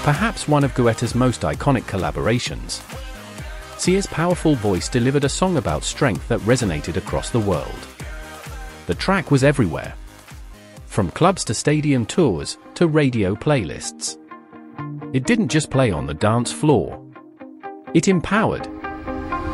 perhaps one of Guetta's most iconic collaborations. Sia's powerful voice delivered a song about strength that resonated across the world. The track was everywhere, from clubs to stadium tours to radio playlists. It didn't just play on the dance floor. It empowered,